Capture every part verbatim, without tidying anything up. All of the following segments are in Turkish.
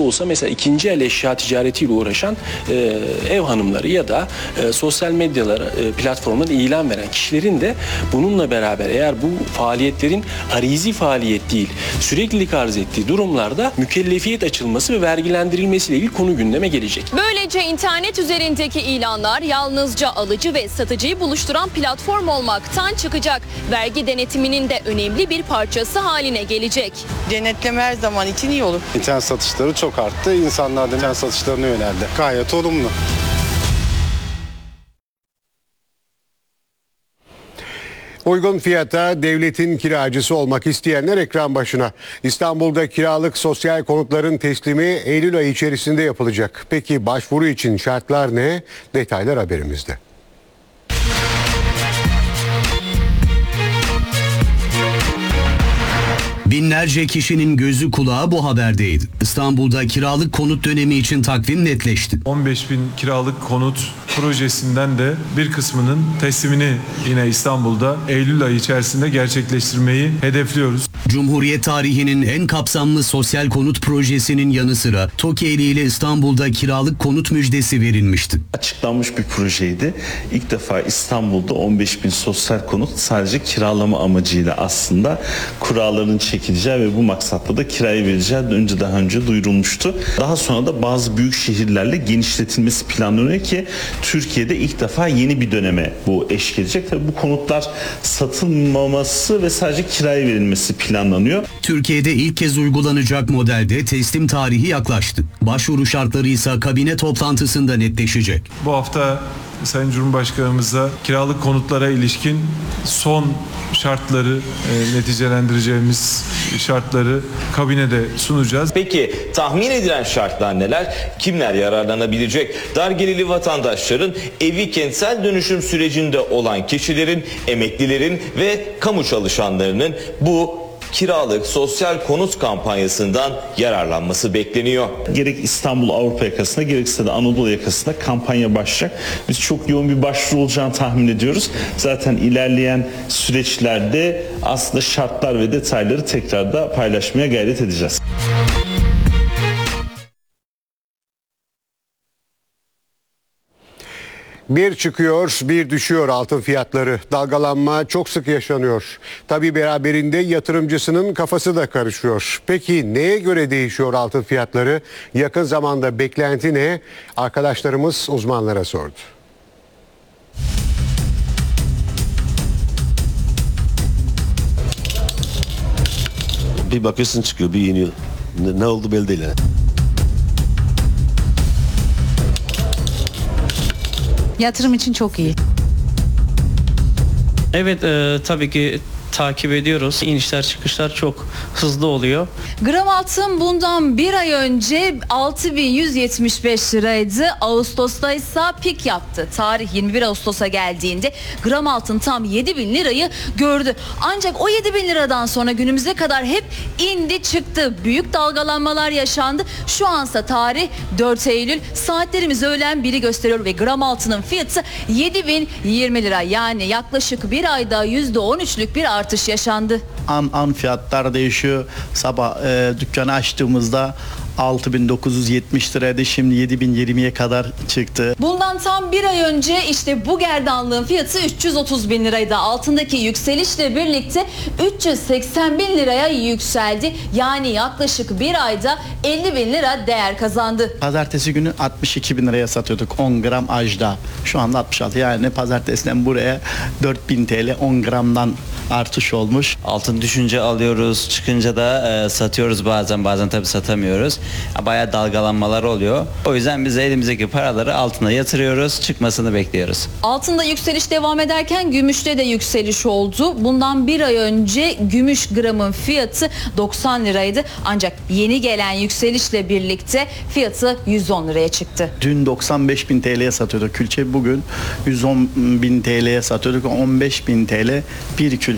olsa mesela ikinci el eşya ticaretiyle uğraşan e, ev hanımları ya da e, sosyal medyalara, e, platformlara ilan veren kişilerin de bununla beraber eğer bu faaliyetlerin arizi faaliyet değil, süreklilik arz ettiği durumlarda mükellefiyet açılması ve vergilendirilmesiyle ilgili konu gündeme gelecek. Böylece internet üzerindeki ilanlar yalnızca alıcı ve satıcıyı buluşturan platform olmaktan çıkacak. Vergi denetiminin de önemli bir parçası haline gelecek. Denetleme her zaman için iyi olur. İnternet satışları çok arttı. İnsanlar da internet satışlarına yöneldi. Gayet olumlu. Uygun fiyata devletin kiracısı olmak isteyenler ekran başına. İstanbul'da kiralık sosyal konutların teslimi Eylül ayı içerisinde yapılacak. Peki başvuru için şartlar ne? Detaylar haberimizde. Binlerce kişinin gözü kulağı bu haberdeydi. İstanbul'da kiralık konut dönemi için takvim netleşti. on beş bin kiralık konut projesinden de bir kısmının teslimini yine İstanbul'da Eylül ayı içerisinde gerçekleştirmeyi hedefliyoruz. Cumhuriyet tarihinin en kapsamlı sosyal konut projesinin yanı sıra TOKİ ile İstanbul'da kiralık konut müjdesi verilmişti. Açıklanmış bir projeydi. İlk defa İstanbul'da on beş bin sosyal konut sadece kiralama amacıyla aslında kuralların çekileceği ve bu maksatla da kiraya verileceği önce daha önce duyurulmuştu. Daha sonra da bazı büyük şehirlerle genişletilmesi planlanıyor ki Türkiye'de ilk defa yeni bir döneme bu eşlik edecek. Tabii bu konutlar satılmaması ve sadece kiraya verilmesi planlanıyor. Türkiye'de ilk kez uygulanacak modelde teslim tarihi yaklaştı. Başvuru şartları ise kabine toplantısında netleşecek. Bu hafta Sayın Cumhurbaşkanımıza kiralık konutlara ilişkin son şartları, e, neticelendireceğimiz şartları kabinede sunacağız. Peki tahmin edilen şartlar neler? Kimler yararlanabilecek? Dar gelirli vatandaşların, evi kentsel dönüşüm sürecinde olan kişilerin, emeklilerin ve kamu çalışanlarının bu kiralık sosyal konut kampanyasından yararlanması bekleniyor. Gerek İstanbul Avrupa yakasında gerekse de Anadolu yakasında kampanya başlayacak. Biz çok yoğun bir başvuru olacağını tahmin ediyoruz. Zaten ilerleyen süreçlerde aslında şartlar ve detayları tekrar da paylaşmaya gayret edeceğiz. Bir çıkıyor, bir düşüyor altın fiyatları. Dalgalanma çok sık yaşanıyor. Tabii beraberinde yatırımcısının kafası da karışıyor. Peki neye göre değişiyor altın fiyatları? Yakın zamanda beklenti ne? Arkadaşlarımız uzmanlara sordu. Bir bakıyorsun çıkıyor, bir iniyor. Ne, ne oldu belli değil yani. Yatırım için çok iyi. Evet e, tabii ki takip ediyoruz. İnişler çıkışlar çok hızlı oluyor. Gram altın bundan bir ay önce altı bin yüz yetmiş beş liraydı. Ağustos'ta ise pik yaptı. Tarih yirmi bir Ağustos'a geldiğinde gram altın tam yedi bin lirayı gördü. Ancak o yedi bin liradan sonra günümüze kadar hep indi çıktı. Büyük dalgalanmalar yaşandı. Şu ansa tarih dört Eylül. Saatlerimiz öğlen biri gösteriyor ve gram altının fiyatı yedi bin yirmi lira. Yani yaklaşık bir ayda yüzde on üçlük bir artış yaşandı. An an fiyatlar değişiyor. Sabah e, dükkanı açtığımızda altı bin dokuz yüz yetmiş liraydı, şimdi yedi bin yirmiye kadar çıktı. Bundan tam bir ay önce işte bu gerdanlığın fiyatı üç yüz otuz bin liraydı. Altındaki yükselişle birlikte üç yüz seksen bin liraya yükseldi. Yani yaklaşık bir ayda elli bin lira değer kazandı. Pazartesi günü altmış iki bin liraya satıyorduk on gram ajda. Şu anda altmış altı, yani pazartesiden buraya dört bin TL on gramdan artış olmuş. Altın düşünce alıyoruz, çıkınca da e, satıyoruz bazen, bazen tabii satamıyoruz. Bayağı dalgalanmalar oluyor. O yüzden biz elimizdeki paraları altına yatırıyoruz, çıkmasını bekliyoruz. Altında yükseliş devam ederken gümüşte de yükseliş oldu. Bundan bir ay önce gümüş gramın fiyatı doksan liraydı. Ancak yeni gelen yükselişle birlikte fiyatı yüz on liraya çıktı. Dün doksan beş bin T L'ye satıyorduk külçe, bugün yüz on bin T L'ye satıyorduk. on beş bin T L bir külçe.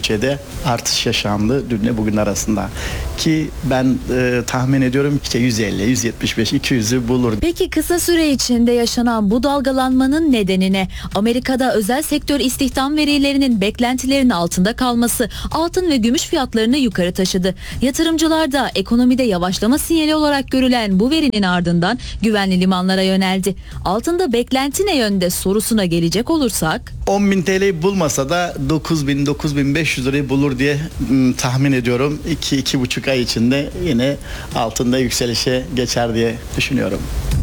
bütçede artış yaşandı dünle bugün arasında. Ki ben e, tahmin ediyorum işte yüz elli, yüz yetmiş beş, iki yüzü bulur. Peki kısa süre içinde yaşanan bu dalgalanmanın nedeni ne? Amerika'da özel sektör istihdam verilerinin beklentilerin altında kalması altın ve gümüş fiyatlarını yukarı taşıdı. Yatırımcılar da ekonomide yavaşlama sinyali olarak görülen bu verinin ardından güvenli limanlara yöneldi. Altında beklenti ne yönde sorusuna gelecek olursak, on bin T L'yi bulmasa da dokuz bin dokuz bin beş yüz lirayı bulur diye m, tahmin ediyorum. iki iki buçuk ay içinde yine altında yükselişe geçer diye düşünüyorum.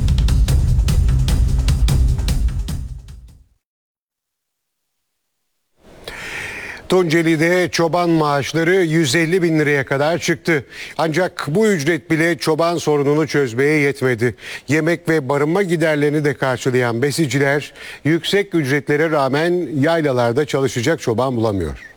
Tunceli'de çoban maaşları yüz elli bin liraya kadar çıktı. Ancak bu ücret bile çoban sorununu çözmeye yetmedi. Yemek ve barınma giderlerini de karşılayan besiciler yüksek ücretlere rağmen yaylalarda çalışacak çoban bulamıyor.